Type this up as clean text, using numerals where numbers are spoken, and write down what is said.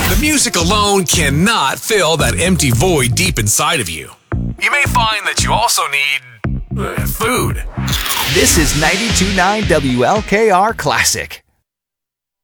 The music alone cannot fill that empty void deep inside of you. You may find that you also need food. This is 92.9 WLKR Classic.